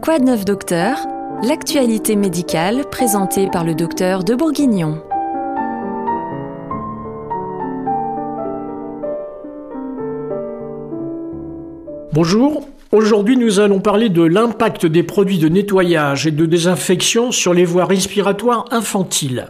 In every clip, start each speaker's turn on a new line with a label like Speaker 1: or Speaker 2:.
Speaker 1: Quoi de neuf docteur? L'actualité médicale présentée par le docteur de Bourguignon.
Speaker 2: Bonjour, aujourd'hui nous allons parler de l'impact des produits de nettoyage et de désinfection sur les voies respiratoires infantiles.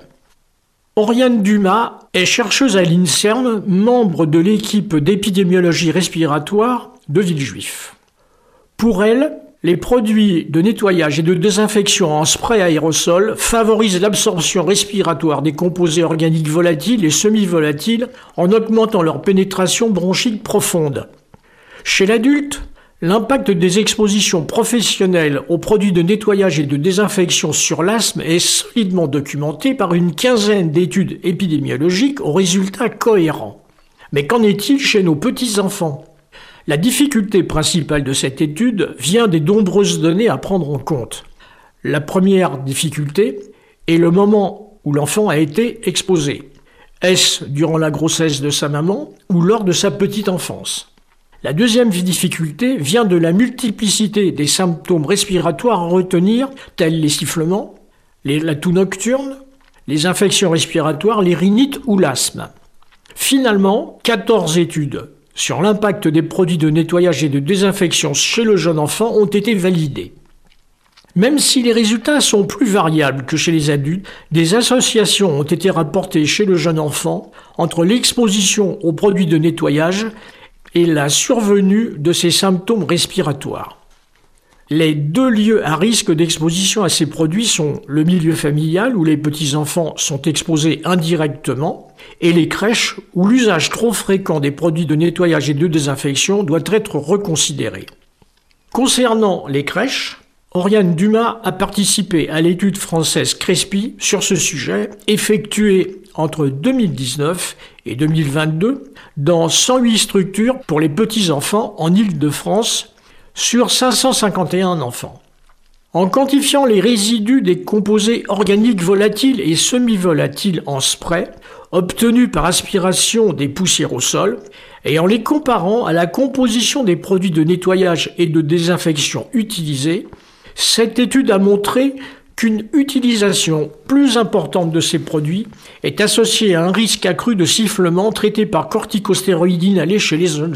Speaker 2: Oriane Dumas est chercheuse à l'INSERM, membre de l'équipe d'épidémiologie respiratoire de Villejuif. Pour elle, les produits de nettoyage et de désinfection en spray aérosol favorisent l'absorption respiratoire des composés organiques volatiles et semi-volatiles en augmentant leur pénétration bronchique profonde. Chez l'adulte, l'impact des expositions professionnelles aux produits de nettoyage et de désinfection sur l'asthme est solidement documenté par une quinzaine d'études épidémiologiques aux résultats cohérents. Mais qu'en est-il chez nos petits-enfants ? La difficulté principale de cette étude vient des nombreuses données à prendre en compte. La première difficulté est le moment où l'enfant a été exposé. Est-ce durant la grossesse de sa maman ou lors de sa petite enfance ? La deuxième difficulté vient de la multiplicité des symptômes respiratoires à retenir, tels les sifflements, la toux nocturne, les infections respiratoires, les rhinites ou l'asthme. Finalement, 14 études sur l'impact des produits de nettoyage et de désinfection chez le jeune enfant ont été validées. Même si les résultats sont plus variables que chez les adultes, des associations ont été rapportées chez le jeune enfant entre l'exposition aux produits de nettoyage et la survenue de ces symptômes respiratoires. Les deux lieux à risque d'exposition à ces produits sont le milieu familial où les petits-enfants sont exposés indirectement et les crèches où l'usage trop fréquent des produits de nettoyage et de désinfection doit être reconsidéré. Concernant les crèches, Oriane Dumas a participé à l'étude française CRESPI sur ce sujet, effectuée entre 2019 et 2022 dans 108 structures pour les petits-enfants en Île-de-France sur 551 enfants. En quantifiant les résidus des composés organiques volatiles et semi-volatiles en spray obtenus par aspiration des poussières au sol et en les comparant à la composition des produits de nettoyage et de désinfection utilisés, cette étude a montré qu'une utilisation plus importante de ces produits est associée à un risque accru de sifflement traité par corticostéroïdes inhalés chez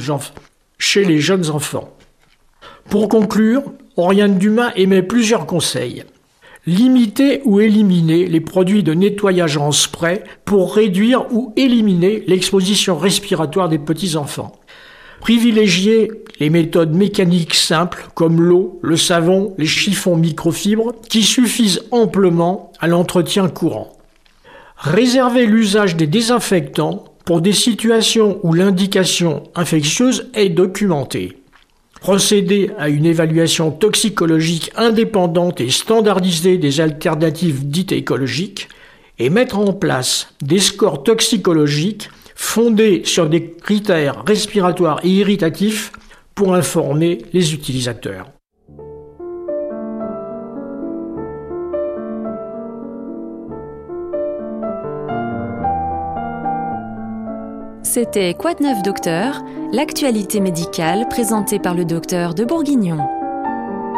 Speaker 2: les jeunes enfants. Pour conclure, Oriane Dumas émet plusieurs conseils. Limiter ou éliminer les produits de nettoyage en spray pour réduire ou éliminer l'exposition respiratoire des petits-enfants. Privilégier les méthodes mécaniques simples comme l'eau, le savon, les chiffons microfibres qui suffisent amplement à l'entretien courant. Réserver l'usage des désinfectants pour des situations où l'indication infectieuse est documentée. Procéder à une évaluation toxicologique indépendante et standardisée des alternatives dites écologiques et mettre en place des scores toxicologiques fondés sur des critères respiratoires et irritatifs pour informer les utilisateurs.
Speaker 1: C'était Quoi de neuf docteur? L'actualité médicale présentée par le docteur de Bourguignon.